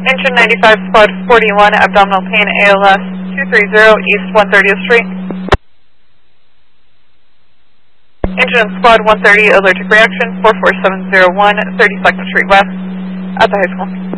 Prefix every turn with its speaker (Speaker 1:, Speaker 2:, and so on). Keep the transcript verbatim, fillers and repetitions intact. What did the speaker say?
Speaker 1: Engine ninety-five, Squad forty-one, abdominal pain, A L S two thirty, East one thirtieth Street. Engine Squad one thirty, allergic reaction, four four seven zero one, thirty-second Street West, at the high school.